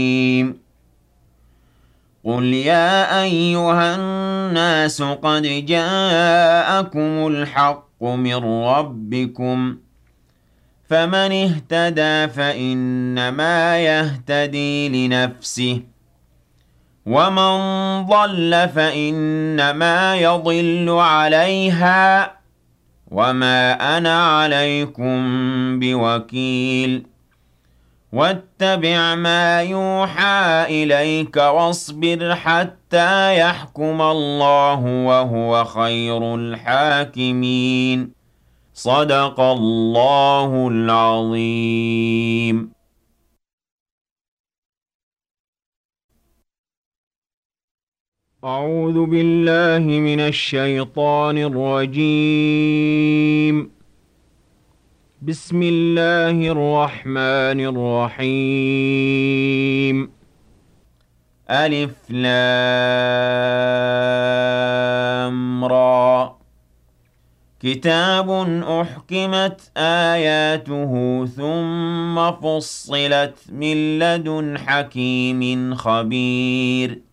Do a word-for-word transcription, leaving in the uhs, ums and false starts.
قُلْ يَا أَيُّهَا النَّاسُ قَدْ جَاءَكُمُ الْحَقُّ مِنْ رَبِّكُمْ ۖ فَمَنِ اهْتَدَىٰ فَإِنَّمَا يَهْتَدِي لِنَفْسِهِ ۖ وَمَن ضَلَّ فَإِنَّمَا يَضِلُّ عَلَيْهَا ۖ وَمَا أَنَا عَلَيْكُم بِوَكِيلٍ. وَاتَّبِعْ مَا يُوحَىٰ إِلَيْكَ وَاصْبِرْ حَتَّىٰ يَحْكُمَ اللَّهُ ۖ وَهُوَ خَيْرُ الْحَاكِمِينَ. صدق الله العظيم. أعوذ بالله من الشيطان الرجيم. بسم الله الرحمن الرحيم. ألف لام را. كتاب أحكمت آياته ثم فصلت من لدن حكيم خبير.